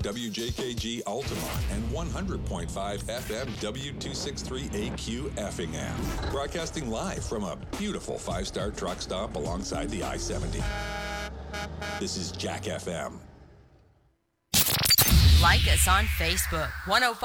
WJKG Altamont and 100.5 FM W263AQ Effingham. Broadcasting live from a beautiful five-star truck stop alongside the I-70. This is Jack FM. Like us on Facebook, 105.